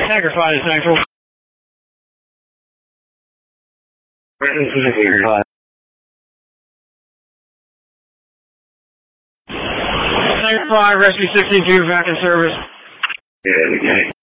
Tanker 5 to Central. Tanker 5, Rescue 62, back in service. Yeah, okay.